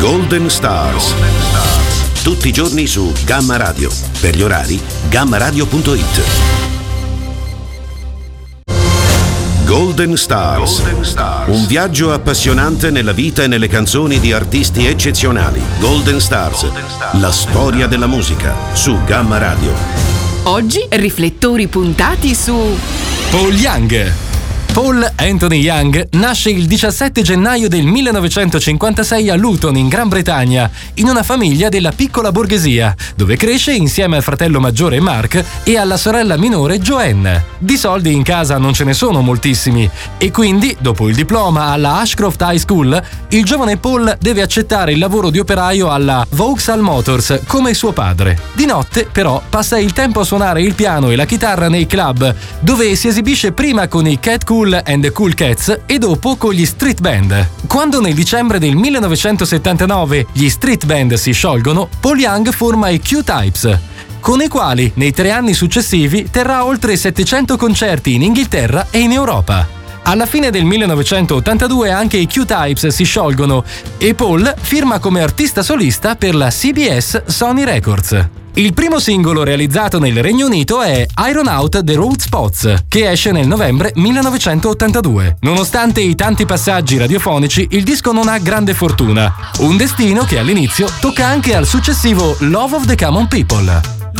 Golden Stars. Tutti i giorni su Gamma Radio. Per gli orari, gammaradio.it. Golden Stars. Un viaggio appassionante nella vita e nelle canzoni di artisti eccezionali. Golden Stars. La storia della musica su Gamma Radio. Oggi riflettori puntati su Paul Young. Paul Anthony Young nasce il 17 gennaio del 1956 a Luton, in Gran Bretagna, in una famiglia della piccola borghesia, dove cresce insieme al fratello maggiore Mark e alla sorella minore Joanne. Di soldi in casa non ce ne sono moltissimi e quindi, dopo il diploma alla Ashcroft High School, il giovane Paul deve accettare il lavoro di operaio alla Vauxhall Motors come suo padre. Di notte, però, passa il tempo a suonare il piano e la chitarra nei club, dove si esibisce prima con i Cat Cool and the Cool Cats e dopo con gli Street Band. Quando nel dicembre del 1979 gli Street Band si sciolgono, Paul Young forma i Q-Types, con i quali nei 3 anni successivi terrà oltre 700 concerti in Inghilterra e in Europa. Alla fine del 1982 anche i Q-Types si sciolgono e Paul firma come artista solista per la CBS Sony Records. Il primo singolo realizzato nel Regno Unito è Iron Out the Road Spots, che esce nel novembre 1982. Nonostante i tanti passaggi radiofonici, il disco non ha grande fortuna, un destino che all'inizio tocca anche al successivo Love of the Common People.